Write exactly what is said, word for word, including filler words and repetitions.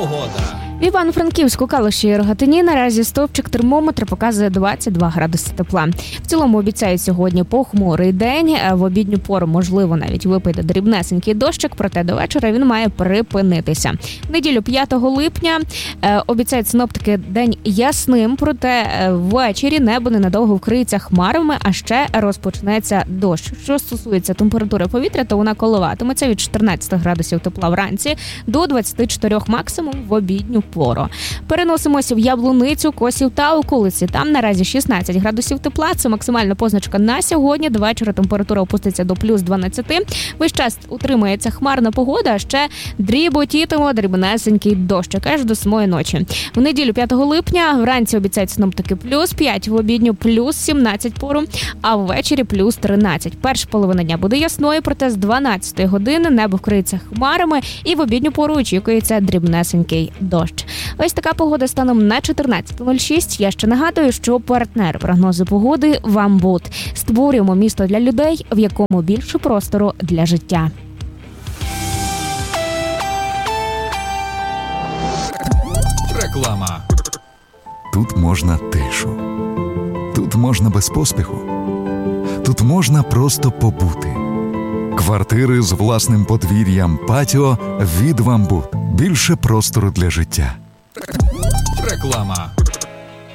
погода. В Івано-Франківську, Калуші і Рогатині наразі стовпчик термометра показує двадцять два градуси тепла. В цілому обіцяють сьогодні похмурий день. В обідню пору, можливо, навіть випаде дрібнесенький дощик, проте до вечора він має припинитися. В неділю п'ятого липня обіцяють синоптики день ясним, проте ввечері небо ненадовго вкриється хмарами, а ще розпочнеться дощ. Що стосується температури повітря, то вона коливатиметься від чотирнадцяти градусів тепла вранці до двадцяти чотирьох максимум в обідню пору. Переносимося в Яблуницю, Косів та околиці. Там наразі шістнадцять градусів тепла. Це максимальна позначка на сьогодні. До вечора температура опуститься до плюс дванадцяти. Весь час утримується хмарна погода, а ще дріботітиме дрібнесенький дощик аж до самої ночі. В неділю п'ятого липня вранці обіцяють синоптики плюс п'ять, в обідню плюс сімнадцять пору, а ввечері плюс тринадцять. Перша половина дня буде ясною, проте з дванадцятої години небо вкриється хмарами і в обідню пору очікується дрібнесенький дощ. Ось така погода станом на чотирнадцяте нуль шість. Я ще нагадую, що партнер прогнозу погоди «Вамбут». Створюємо місто для людей, в якому більше простору для життя. Реклама. Тут можна тишу. Тут можна без поспіху. Тут можна просто побути. Квартири з власним подвір'ям, патіо від «Вамбут». Більше простору для життя. Реклама.